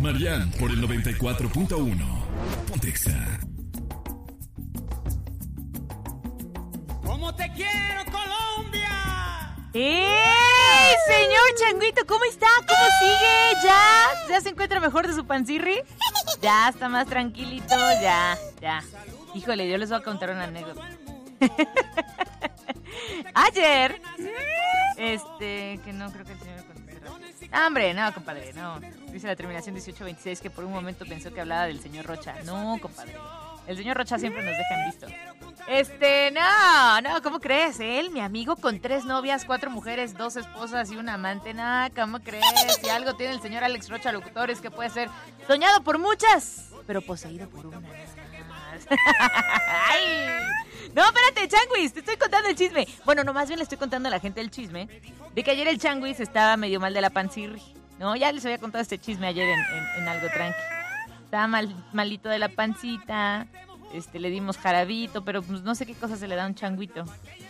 Marian por el 94.1. Ponte Exa. ¡Cómo te quiero, Colombia! ¡Ey! Señor Changuito, ¿cómo está? ¿Cómo sigue? ¿Ya se encuentra mejor de su pancirri? Ya está más tranquilito, ya. Híjole, yo les voy a contar una anécdota. Ayer, que no creo que el señor me conteste rápido. Hombre, no, compadre, no. Dice la terminación 1826 que por un momento pensó que hablaba del señor Rocha. No, compadre. El señor Rocha siempre nos deja en visto. No, ¿cómo crees? Él, mi amigo, con 3 novias, 4 mujeres, 2 esposas y un amante. No, ¿cómo crees? Si algo tiene el señor Alex Rocha, locutor, es que puede ser soñado por muchas, pero poseído por una. ¡Ay! No, espérate, Changuis, te estoy contando el chisme. Bueno, no, más bien le estoy contando a la gente el chisme de que ayer el Changuis estaba medio mal de la pancirri. No, ya les había contado este chisme ayer en Algo Tranqui. Estaba malito de la pancita, le dimos jarabito, pero pues no sé qué cosa se le da a un changuito.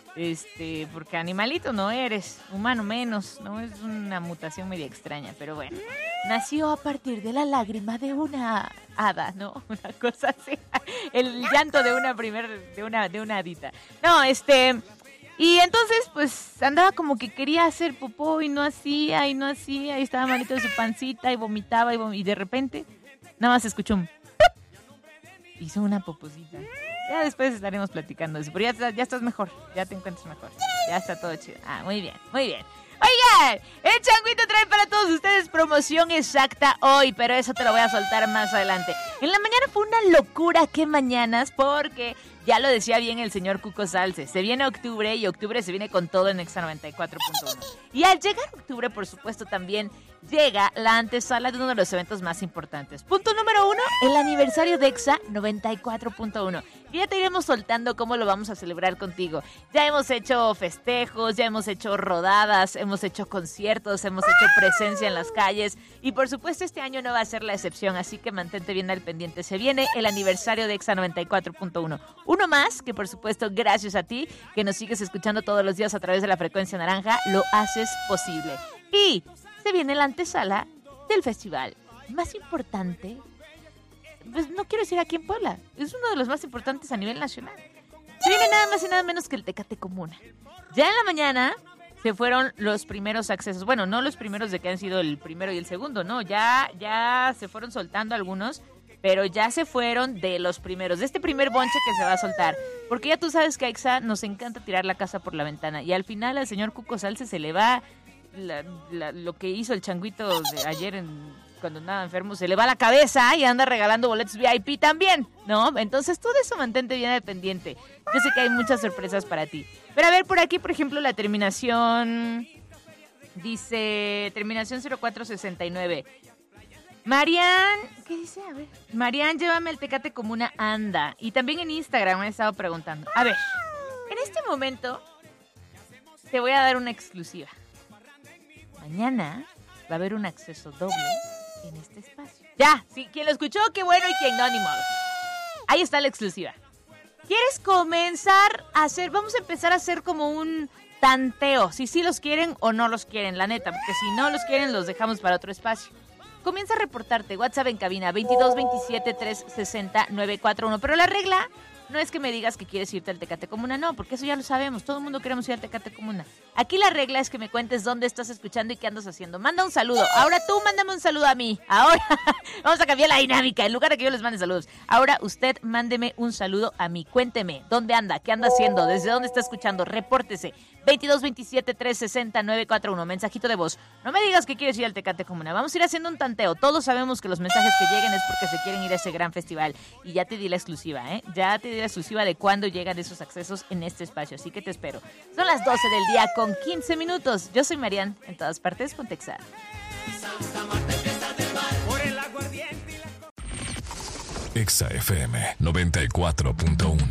Porque animalito no eres, humano menos, ¿no? Es una mutación media extraña, pero bueno. Nació a partir de la lágrima de una hada, ¿no? Una cosa así. El llanto de una hadita. No, y entonces, pues, andaba como que quería hacer popó y no hacía, y estaba malito de su pancita y vomitaba y de repente, nada más escuchó un ¡pup! Hizo una poposita. Ya después estaremos platicando eso, pero ya estás mejor, ya te encuentras mejor, ya está todo chido. Ah, muy bien. Oigan, el Changuito trae para todos ustedes promoción exacta hoy, pero eso te lo voy a soltar más adelante. En la mañana fue una locura, qué mañanas, porque ya lo decía bien el señor Cuco Salce, se viene octubre y octubre se viene con todo en Exa 94.1. Y al llegar octubre, por supuesto, también llega la antesala de uno de los eventos más importantes. Punto número 1, el aniversario de Exa 94.1. Y ya te iremos soltando cómo lo vamos a celebrar contigo. Ya hemos hecho festejos, ya hemos hecho rodadas, hemos hecho conciertos, hemos hecho presencia en las calles. Y por supuesto este año no va a ser la excepción, así que mantente bien al pendiente. Se viene el aniversario de Exa 94.1. Uno más, que por supuesto gracias a ti, que nos sigues escuchando todos los días a través de la frecuencia naranja, lo haces posible. Y se viene la antesala del festival más importante, pues no quiero decir aquí en Puebla, es uno de los más importantes a nivel nacional. Se viene nada más y nada menos que el Tecate Comuna. Ya en la mañana se fueron los primeros accesos, bueno, no los primeros de que han sido el primero y el segundo, no, ya se fueron soltando algunos, pero ya se fueron de los primeros, de este primer bonche que se va a soltar. Porque ya tú sabes que a Exa nos encanta tirar la casa por la ventana. Y al final al señor Cuco Salce se le va lo que hizo el changuito de ayer cuando andaba enfermo, se le va la cabeza y anda regalando boletos VIP también, ¿no? Entonces todo eso mantente bien al pendiente. Yo sé que hay muchas sorpresas para ti. Pero a ver, por aquí, por ejemplo, la terminación... Dice, terminación 0469... Marian, ¿qué dice? A ver. Marian, llévame al Tecate Comuna, anda. Y también en Instagram me han estado preguntando. A ver, en este momento te voy a dar una exclusiva. Mañana va a haber un acceso doble en este espacio. Ya, sí, quien lo escuchó, qué bueno, y quien no, ni modo. Ahí está la exclusiva. ¿Quieres comenzar a hacer? Vamos a empezar a hacer como un tanteo, si sí los quieren o no los quieren, la neta, porque si no los quieren los dejamos para otro espacio. Comienza a reportarte, WhatsApp en cabina 22 27 360 941. Pero la regla no es que me digas que quieres irte al Tecate Comuna, no, porque eso ya lo sabemos, todo el mundo queremos ir al Tecate Comuna. Aquí la regla es que me cuentes dónde estás escuchando y qué andas haciendo. Manda un saludo, ahora tú mándame un saludo a mí, ahora vamos a cambiar la dinámica, en lugar de que yo les mande saludos. Ahora usted mándeme un saludo a mí, cuénteme, ¿dónde anda? ¿Qué anda haciendo? ¿Desde dónde está escuchando? Repórtese, 22 27 360 941, mensajito de voz. No me digas que quieres ir al Tecate Comuna, vamos a ir haciendo un tanteo. Todos sabemos que los mensajes que lleguen es porque se quieren ir a ese gran festival. Y ya te di la exclusiva, ya te di la exclusiva de cuándo llegan esos accesos en este espacio, así que te espero. Son las 12 del día con 15 minutos. Yo soy Marian, en todas partes, Ponte Exa. Exa FM 94.1.